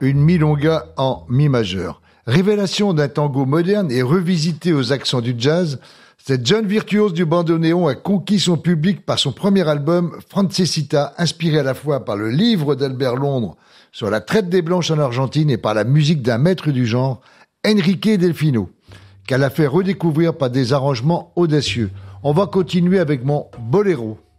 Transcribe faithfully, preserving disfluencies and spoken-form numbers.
une milonga en mi majeur. Révélation d'un tango moderne et revisité aux accents du jazz, cette jeune virtuose du bandoneon a conquis son public par son premier album Francesita, inspiré à la fois par le livre d'Albert Londres sur la traite des Blanches en Argentine et par la musique d'un maître du genre, Enrique Delfino, qu'elle a fait redécouvrir par des arrangements audacieux. On va continuer avec mon boléro.